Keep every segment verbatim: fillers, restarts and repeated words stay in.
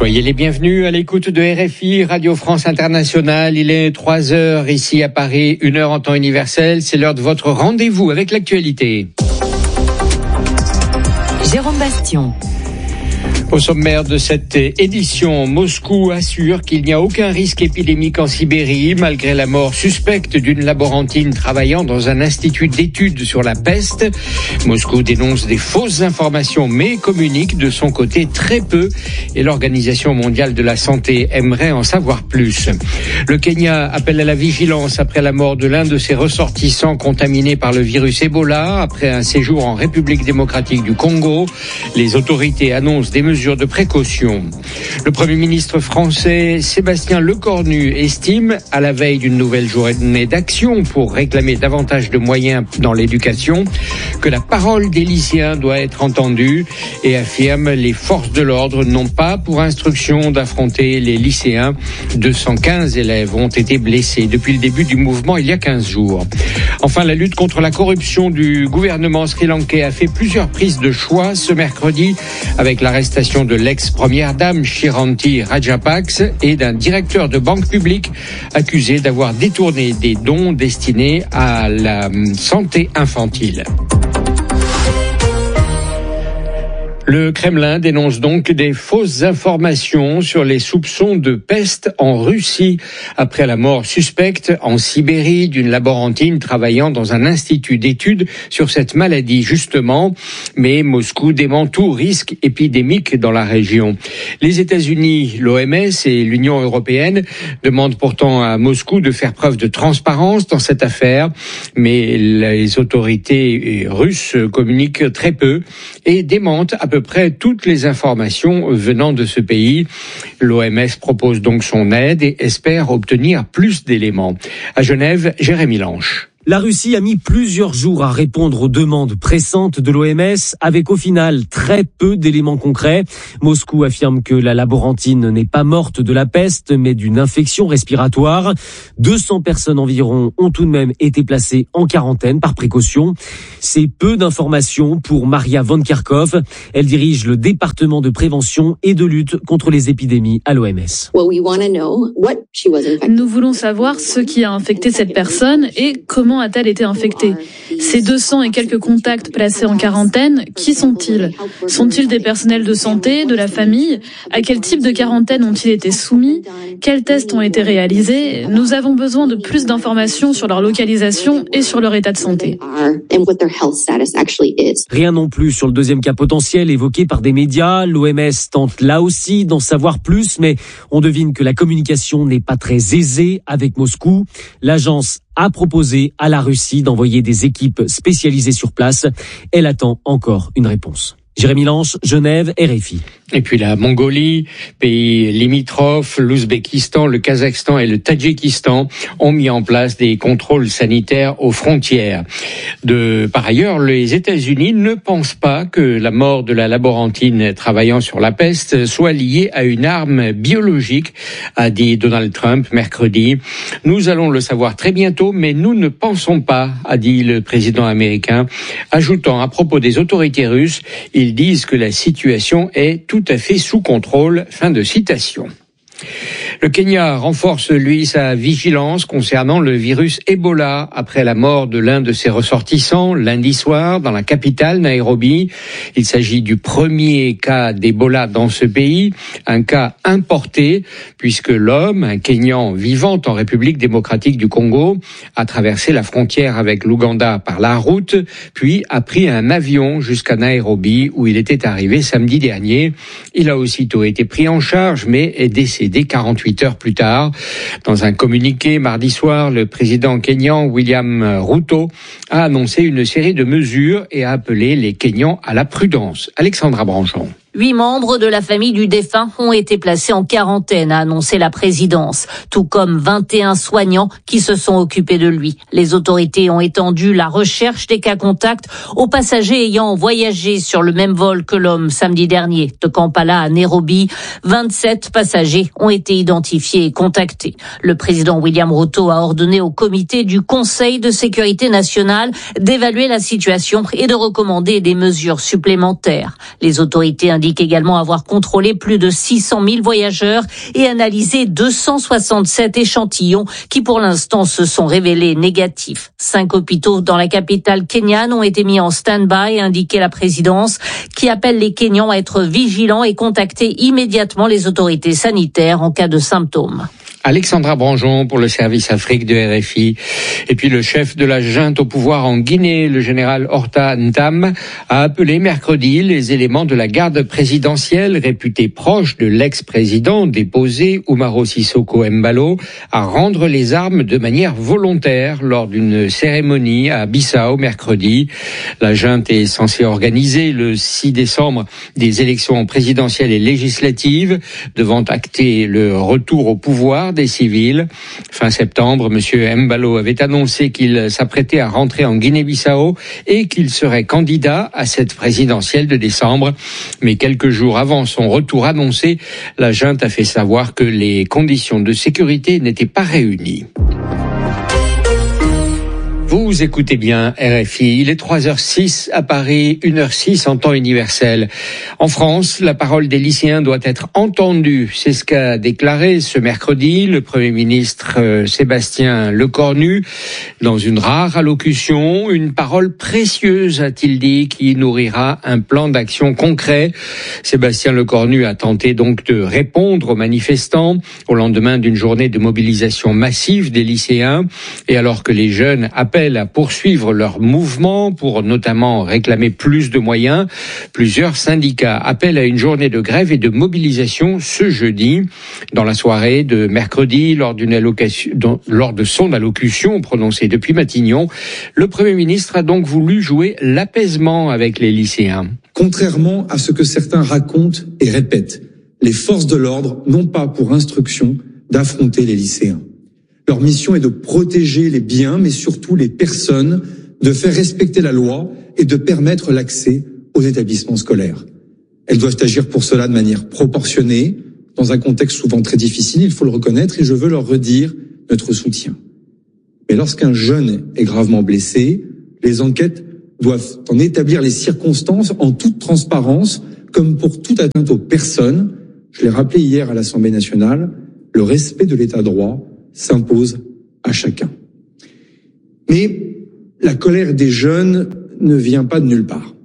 Soyez les bienvenus à l'écoute de R F I, Radio France Internationale. Il est trois heures ici à Paris, une heure en temps universel. C'est l'heure de votre rendez-vous avec l'actualité. Jérôme Bastion. Au sommaire de cette édition, Moscou assure qu'il n'y a aucun risque épidémique en Sibérie, malgré la mort suspecte d'une laborantine travaillant dans un institut d'études sur la peste. Moscou dénonce des fausses informations, mais communique de son côté très peu, et l'Organisation mondiale de la santé aimerait en savoir plus. Le Kenya appelle à la vigilance après la mort de l'un de ses ressortissants contaminés par le virus Ebola, après un séjour en République démocratique du Congo. Les autorités annoncent des mesures de précaution. Le Premier ministre français Sébastien Lecornu estime, à la veille d'une nouvelle journée d'action pour réclamer davantage de moyens dans l'éducation, que la parole des lycéens doit être entendue et affirme les forces de l'ordre n'ont pas pour instruction d'affronter les lycéens. deux cent quinze élèves ont été blessés depuis le début du mouvement il y a quinze jours. Enfin, la lutte contre la corruption du gouvernement sri-lankais a fait plusieurs prises de choix ce mercredi avec l'arrestation de l'ex-première dame Shiranti Rajapaksa et d'un directeur de banque publique accusé d'avoir détourné des dons destinés à la santé infantile. Le Kremlin dénonce donc des fausses informations sur les soupçons de peste en Russie après la mort suspecte en Sibérie d'une laborantine travaillant dans un institut d'études sur cette maladie justement. Mais Moscou dément tout risque épidémique dans la région. Les États-Unis, l'O M S et l'Union européenne demandent pourtant à Moscou de faire preuve de transparence dans cette affaire. Mais les autorités russes communiquent très peu et démentent à peu près toutes les informations venant de ce pays. L'O M S propose donc son aide et espère obtenir plus d'éléments. À Genève, Jérémy Lanche. La Russie a mis plusieurs jours à répondre aux demandes pressantes de l'O M S, avec au final très peu d'éléments concrets. Moscou affirme que la laborantine n'est pas morte de la peste, mais d'une infection respiratoire. deux cents personnes environ ont tout de même été placées en quarantaine par précaution. C'est peu d'informations pour Maria Van Kerkhove. Elle dirige le département de prévention et de lutte contre les épidémies à l'O M S. Nous voulons savoir ce qui a infecté cette personne et comment a-t-elle été infectée. Ces deux cents et quelques contacts placés en quarantaine, qui sont-ils ? Sont-ils des personnels de santé, de la famille ? À quel type de quarantaine ont-ils été soumis ? Quels tests ont été réalisés ? Nous avons besoin de plus d'informations sur leur localisation et sur leur état de santé. Rien non plus sur le deuxième cas potentiel évoqué par des médias. L'O M S tente là aussi d'en savoir plus, mais on devine que la communication n'est pas très aisée avec Moscou. L'agence a proposé à la Russie d'envoyer des équipes spécialisées sur place. Elle attend encore une réponse. Jérémy Lanche, Genève, R F I. Et puis la Mongolie, pays limitrophe, l'Ouzbékistan, le Kazakhstan et le Tadjikistan ont mis en place des contrôles sanitaires aux frontières. De, par ailleurs, les États-Unis ne pensent pas que la mort de la laborantine travaillant sur la peste soit liée à une arme biologique, a dit Donald Trump mercredi. Nous allons le savoir très bientôt, mais nous ne pensons pas, a dit le président américain, ajoutant à propos des autorités russes, ils disent que la situation est tout à fait sous contrôle. Fin de citation. Le Kenya renforce, lui, sa vigilance concernant le virus Ebola après la mort de l'un de ses ressortissants lundi soir dans la capitale, Nairobi. Il s'agit du premier cas d'Ebola dans ce pays, un cas importé puisque l'homme, un Kenyan vivant en République démocratique du Congo, a traversé la frontière avec l'Ouganda par la route, puis a pris un avion jusqu'à Nairobi où il était arrivé samedi dernier. Il a aussitôt été pris en charge mais est décédé quarante-huit heures plus tard. Dans un communiqué mardi soir, le président kényan William Ruto a annoncé une série de mesures et a appelé les Kenyans à la prudence. Alexandra Branchon. Huit membres de la famille du défunt ont été placés en quarantaine, a annoncé la présidence, tout comme vingt et un soignants qui se sont occupés de lui. Les autorités ont étendu la recherche des cas contacts aux passagers ayant voyagé sur le même vol que l'homme samedi dernier. De Kampala à Nairobi, vingt-sept passagers ont été identifiés et contactés. Le président William Ruto a ordonné au comité du Conseil de sécurité nationale d'évaluer la situation et de recommander des mesures supplémentaires. Les autorités indiquent indique également avoir contrôlé plus de six cent mille voyageurs et analysé deux cent soixante-sept échantillons qui pour l'instant se sont révélés négatifs. Cinq hôpitaux dans la capitale kenyane ont été mis en stand-by, a indiqué la présidence, qui appelle les Kenyans à être vigilants et contacter immédiatement les autorités sanitaires en cas de symptômes. Alexandra Branjon pour le service Afrique de R F I. Et puis le chef de la junte au pouvoir en Guinée, le général Horta Ntam, a appelé mercredi les éléments de la garde présidentielle réputés proches de l'ex-président déposé Umaro Sissoko Embalo à rendre les armes de manière volontaire lors d'une cérémonie à Bissau mercredi. La junte est censée organiser le six décembre des élections présidentielles et législatives devant acter le retour au pouvoir des civils. Fin septembre, M. Embalo avait annoncé qu'il s'apprêtait à rentrer en Guinée-Bissau et qu'il serait candidat à cette présidentielle de décembre. Mais quelques jours avant son retour annoncé, la junte a fait savoir que les conditions de sécurité n'étaient pas réunies. Vous écoutez bien R F I, il est trois heures six à Paris, une heure six en temps universel. En France, la parole des lycéens doit être entendue. C'est ce qu'a déclaré ce mercredi le Premier ministre euh, Sébastien Lecornu dans une rare allocution. Une parole précieuse, a-t-il dit, qui nourrira un plan d'action concret. Sébastien Lecornu a tenté donc de répondre aux manifestants au lendemain d'une journée de mobilisation massive des lycéens. Et alors que les jeunes appellent à poursuivre leur mouvement pour notamment réclamer plus de moyens, plusieurs syndicats appellent à une journée de grève et de mobilisation ce jeudi. Dans la soirée de mercredi, lors d'une allocation, lors de son allocution prononcée depuis Matignon, le Premier ministre a donc voulu jouer l'apaisement avec les lycéens. Contrairement à ce que certains racontent et répètent, les forces de l'ordre n'ont pas pour instruction d'affronter les lycéens. Leur mission est de protéger les biens, mais surtout les personnes, de faire respecter la loi et de permettre l'accès aux établissements scolaires. Elles doivent agir pour cela de manière proportionnée, dans un contexte souvent très difficile, il faut le reconnaître, et je veux leur redire notre soutien. Mais lorsqu'un jeune est gravement blessé, les enquêtes doivent en établir les circonstances en toute transparence, comme pour toute atteinte aux personnes. Je l'ai rappelé hier à l'Assemblée nationale, le respect de l'état de droit s'impose à chacun. Mais la colère des jeunes ne vient pas de nulle part.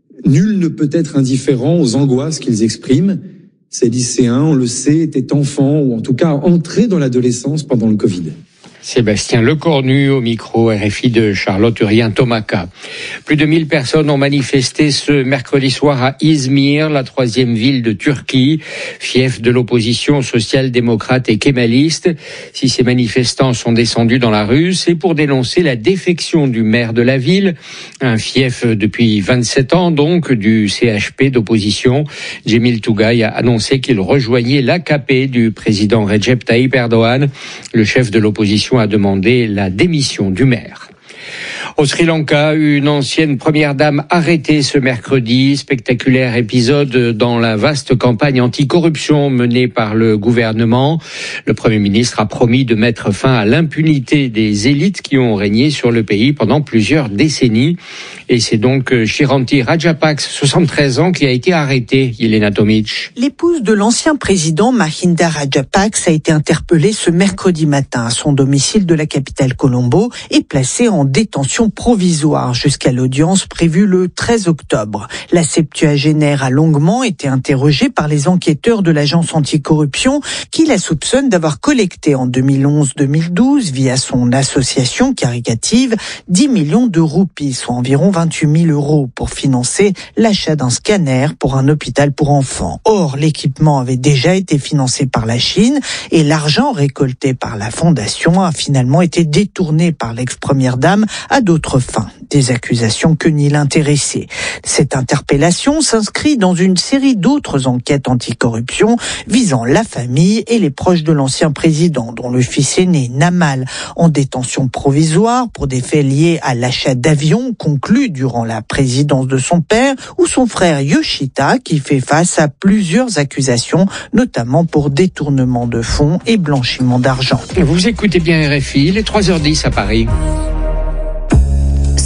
Nul ne peut être indifférent aux angoisses qu'ils expriment. Ces lycéens, on le sait, étaient enfants ou en tout cas entrés dans l'adolescence pendant le Covid. Sébastien Lecornu au micro R F I de Charlotte Urien-Tomaka. Plus de mille personnes ont manifesté ce mercredi soir à Izmir, la troisième ville de Turquie, fief de l'opposition social-démocrate et kémaliste. Si ces manifestants sont descendus dans la rue, c'est pour dénoncer la défection du maire de la ville, un fief depuis vingt-sept ans donc du C H P d'opposition. Cemil Tugay a annoncé qu'il rejoignait l'A K P du président Recep Tayyip Erdogan. Le chef de l'opposition a demandé la démission du maire. Au Sri Lanka, une ancienne première dame arrêtée ce mercredi. Spectaculaire épisode dans la vaste campagne anticorruption menée par le gouvernement. Le Premier ministre a promis de mettre fin à l'impunité des élites qui ont régné sur le pays pendant plusieurs décennies. Et c'est donc Shiranti Rajapaksa, soixante-treize ans, qui a été arrêtée, Yelena Tomic. L'épouse de l'ancien président Mahinda Rajapaksa a été interpellée ce mercredi matin à son domicile de la capitale Colombo et placée en détention provisoire jusqu'à l'audience prévue le treize octobre. La septuagénaire a longuement été interrogée par les enquêteurs de l'agence anticorruption qui la soupçonnent d'avoir collecté en deux mille onze deux mille douze via son association caricative dix millions de roupies, soit environ vingt-huit mille euros pour financer l'achat d'un scanner pour un hôpital pour enfants. Or, l'équipement avait déjà été financé par la Chine et l'argent récolté par la fondation a finalement été détourné par l'ex-première dame à d'autres fins. Des accusations que nie l'intéressé. Cette interpellation s'inscrit dans une série d'autres enquêtes anticorruption visant la famille et les proches de l'ancien président, dont le fils aîné, Namal, en détention provisoire pour des faits liés à l'achat d'avions conclus durant la présidence de son père, ou son frère Yoshita, qui fait face à plusieurs accusations, notamment pour détournement de fonds et blanchiment d'argent. Vous écoutez bien R F I, il est trois heures dix à Paris.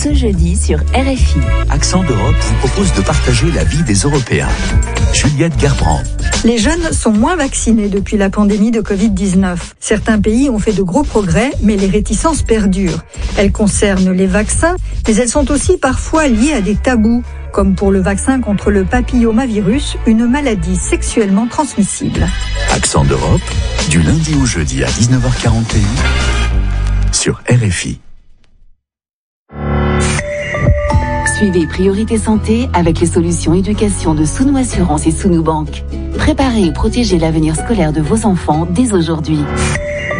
ce jeudi sur R F I. Accent d'Europe vous propose de partager la vie des Européens. Juliette Gerbrand. Les jeunes sont moins vaccinés depuis la pandémie de covid dix-neuf. Certains pays ont fait de gros progrès, mais les réticences perdurent. Elles concernent les vaccins, mais elles sont aussi parfois liées à des tabous, comme pour le vaccin contre le papillomavirus, une maladie sexuellement transmissible. Accent d'Europe, du lundi au jeudi à dix-neuf heures quarante et un sur R F I. Suivez Priorité Santé avec les solutions éducation de Sounou Assurance et Sounou Banque. Préparez et protégez l'avenir scolaire de vos enfants dès aujourd'hui.